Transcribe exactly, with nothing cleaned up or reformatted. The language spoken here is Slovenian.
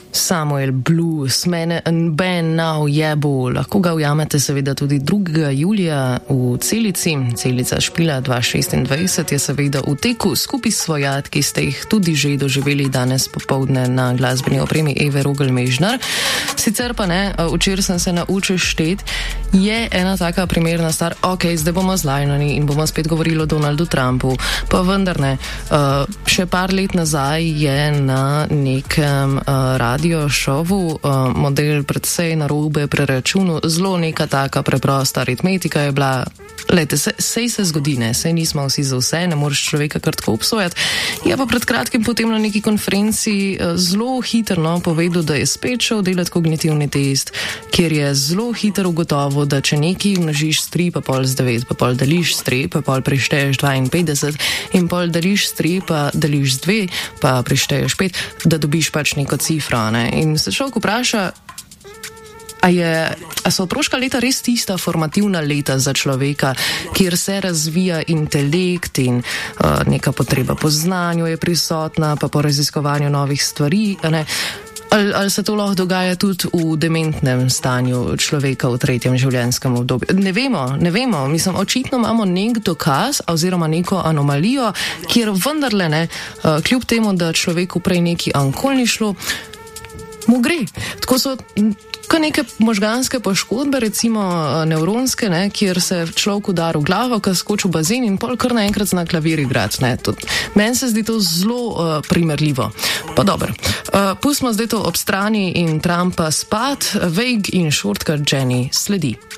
Samuel Blues, mene ben now jebo, lahko ga ujamete seveda tudi drugega julija v Celici. Celica Špila dva tisoč šestindvajset je seveda v teku skupaj s svojat, ki ste jih tudi že doživeli danes popovdne na glasbeni opremi Eve Rogel-Mežnar. Sicer pa ne, včeraj sem se naučil štet, je ena taka primerna stvar, ok, zdaj bomo zlajnani in bomo spet govorili o Donaldu Trumpu, pa vendar ne, uh, še par let nazaj je na nekem uh, radio šovu uh, model predvsej narobe preračunal, zelo neka taka preprosta aritmetika je bila. Lejte, se, sej se zgodi, ne, sej nismo vsi za vse, ne moreš človeka kar tako obsojati. Je pa pred kratkim potem na neki konferenci uh, zelo hitrno povedal, da je spet šel delati kognitivni test, kjer je zelo hitro ugotovil, da če neki množiš s tri, pa pol z devet, pa pol deliš s tri, pa pol prišteješ dvainpetdeset in pol deliš s tri, pa deliš z dve, pa prišteješ pet, da dobiš pač neko cifro, ne. In se človek vpraša, A, je, a so otroška leta res tista formativna leta za človeka, kjer se razvija intelekt in uh, neka potreba po znanju je prisotna, pa po raziskovanju novih stvari, ne? Ali, ali se to lahko dogaja tudi v dementnem stanju človeka v tretjem življenjskem obdobju? Ne vemo, ne vemo. Mislim, očitno imamo nek dokaz oziroma neko anomalijo, kjer vendarle ne, uh, kljub temu, da človeku prej neki ankoli ni šlo, mu gre. Tako so Ko neke možganske poškodbe, recimo nevronske, ne, kjer se človek udari v glavo, ko skoči v bazen in pol kar naenkrat zna klavir igrati. Meni se zdi to zelo uh, primerljivo. Pa dobro, uh, pustimo zdaj to ob strani in Trumpa spat, Veig in šortka Jenny sledi.